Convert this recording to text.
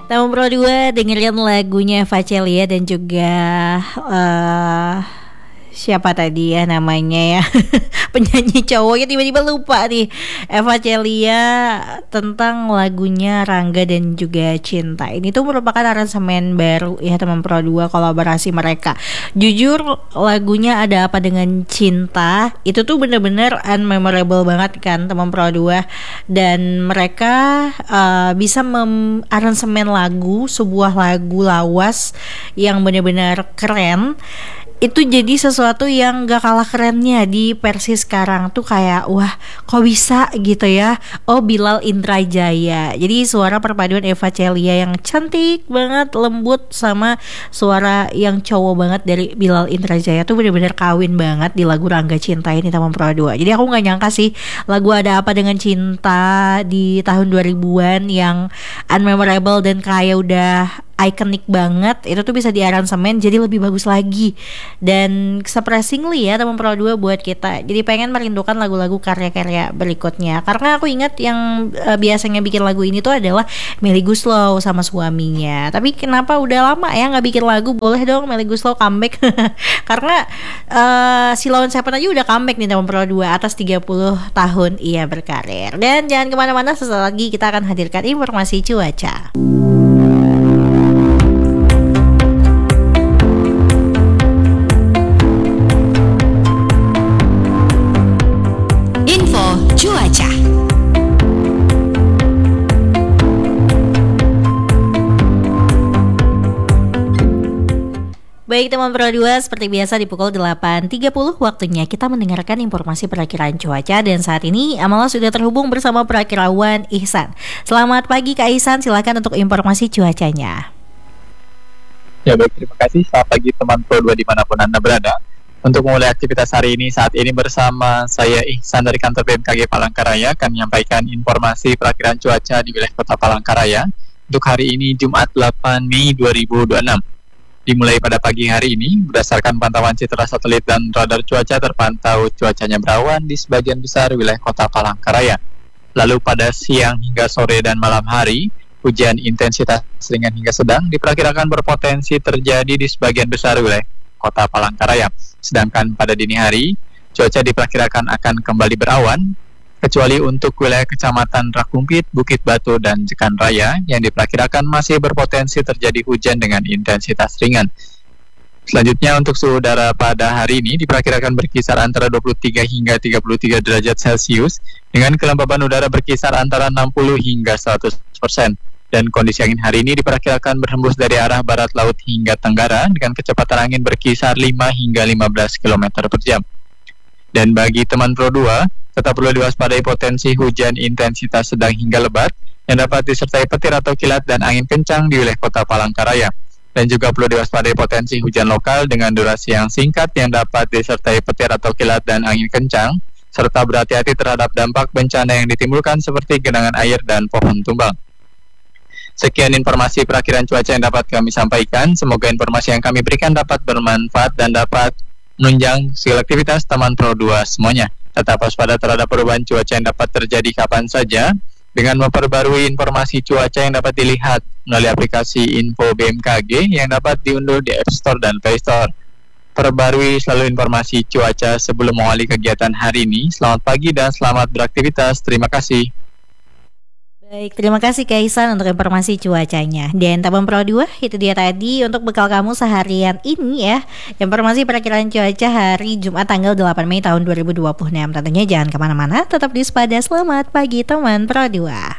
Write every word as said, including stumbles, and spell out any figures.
Tamu Pro dua dengerin lagunya Eva Celia dan juga uh, siapa tadi ya namanya ya penyanyi cowoknya tiba-tiba lupa nih. Eva Celia tentang lagunya Rangga dan juga Cinta. Ini tuh merupakan aransemen baru ya teman Pro dua, kolaborasi mereka. Jujur lagunya Ada Apa Dengan Cinta itu tuh bener-bener unmemorable banget kan teman Pro dua. Dan mereka uh, bisa mengaransemen lagu, sebuah lagu lawas yang benar-benar keren. Itu jadi sesuatu yang gak kalah kerennya di versi sekarang tuh kayak wah kok bisa gitu ya. Oh, Bilal Indrajaya. Jadi suara perpaduan Eva Celia yang cantik banget, lembut, sama suara yang cowok banget dari Bilal Indrajaya tuh bener-bener kawin banget di lagu Rangga Cinta ini teman Pro dua. Jadi aku gak nyangka sih lagu Ada Apa Dengan Cinta di tahun dua ribuan yang unmemorable dan kayak udah ikonik banget itu tuh bisa diaransemen jadi lebih bagus lagi. Dan surprisingly ya teman Pro dua buat kita jadi pengen merindukan lagu-lagu karya-karya berikutnya. Karena aku ingat yang uh, biasanya bikin lagu ini tuh adalah Melly Goeslaw sama suaminya. Tapi kenapa udah lama ya gak bikin lagu? Boleh dong Melly Goeslaw comeback. Karena uh, si Lawn Seven aja udah comeback nih teman Pro dua atas tiga puluh tahun ia berkarir. Dan jangan kemana-mana, sesaat lagi kita akan hadirkan informasi cuaca. Cuaca. Baik teman Pro dua, seperti biasa di pukul delapan tiga puluh waktunya kita mendengarkan informasi perakiraan cuaca. Dan saat ini Amala sudah terhubung bersama perakirawan Ihsan. Selamat pagi Kak Ihsan, silakan untuk informasi cuacanya. Ya baik, terima kasih. Selamat pagi teman Pro dua dimanapun Anda berada. Untuk memulai aktivitas hari ini, saat ini bersama saya Ihsan dari kantor B M K G Palangkaraya akan menyampaikan informasi perakiraan cuaca di wilayah kota Palangkaraya untuk hari ini Jumat delapan Mei dua ribu dua puluh enam. Dimulai pada pagi hari ini, berdasarkan pantauan citra satelit dan radar cuaca terpantau cuacanya berawan di sebagian besar wilayah kota Palangkaraya. Lalu pada siang hingga sore dan malam hari, hujan intensitas ringan hingga sedang diperkirakan berpotensi terjadi di sebagian besar wilayah kota Palangkaraya. Sedangkan pada dini hari, cuaca diperkirakan akan kembali berawan, kecuali untuk wilayah kecamatan Rakumpit, Bukit Batu, dan Jekan Raya yang diperkirakan masih berpotensi terjadi hujan dengan intensitas ringan. Selanjutnya untuk suhu udara pada hari ini diperkirakan berkisar antara dua puluh tiga hingga tiga puluh tiga derajat Celcius dengan kelembaban udara berkisar antara enam puluh hingga seratus persen. Dan kondisi angin hari ini diperkirakan berhembus dari arah barat laut hingga tenggara dengan kecepatan angin berkisar lima hingga lima belas kilometer per jam. Dan bagi teman Pro dua, tetap perlu diwaspadai potensi hujan intensitas sedang hingga lebat yang dapat disertai petir atau kilat dan angin kencang di wilayah kota Palangkaraya. Dan juga perlu diwaspadai potensi hujan lokal dengan durasi yang singkat yang dapat disertai petir atau kilat dan angin kencang, serta berhati-hati terhadap dampak bencana yang ditimbulkan seperti genangan air dan pohon tumbang. Sekian informasi perakiraan cuaca yang dapat kami sampaikan. Semoga informasi yang kami berikan dapat bermanfaat dan dapat menunjang segala aktivitas teman Pro dua semuanya. Tetap waspada terhadap perubahan cuaca yang dapat terjadi kapan saja dengan memperbarui informasi cuaca yang dapat dilihat melalui aplikasi Info B M K G yang dapat diunduh di App Store dan Play Store. Perbarui selalu informasi cuaca sebelum mengawali kegiatan hari ini. Selamat pagi dan selamat beraktivitas. Terima kasih. Baik, terima kasih Kak Ihsan untuk informasi cuacanya. Dan Tabang Pro dua, itu dia tadi untuk bekal kamu seharian ini ya. Informasi perakiraan cuaca hari Jumat tanggal delapan Mei tahun dua ribu dua puluh enam. Tentunya jangan kemana-mana, tetap di Spada. Selamat pagi teman Pro dua.